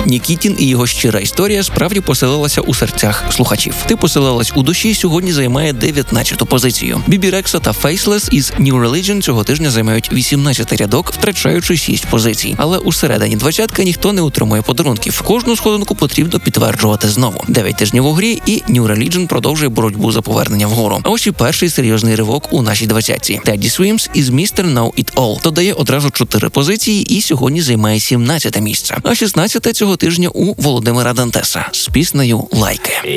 Нікітін і його щира історія справді поселилася у серцях слухачів. Ти поселилась у душі сьогодні займає 19-ту позицію. Бібі Рекса та Faceless із New Religion цього тижня займають 18-й рядок, втрачаючи 6 позицій. Але у середині двадцятки ніхто не отримує подарунків. Кожну сходинку потрібно підтверджувати знову. 9 тижнів у грі і New Religion продовжує боротьбу за повернення вгору. А ось і перший серйозний ривок у нашій двадцятці. Teddy Swims із Mr. Know It All додає одразу 4 позиції і сьогодні займає 17-те місце. А 16-те цього тижня у Володимира Дантеса з піснею «Лайки».